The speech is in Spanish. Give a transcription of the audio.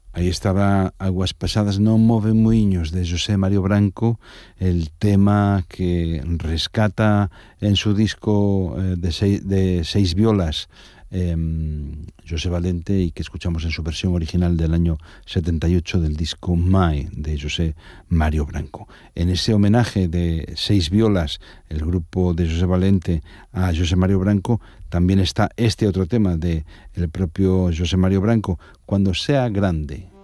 Ahí estaba Aguas Pasadas non moven muiños de José Mario Branco, el tema que rescata en su disco de seis violas José Valente y que escuchamos en su versión original del año 78 del disco Mai de José Mario Branco. En ese homenaje de seis violas, el grupo de José Valente a José Mario Branco, también está este otro tema de el propio José Mario Branco, Cuando sea grande.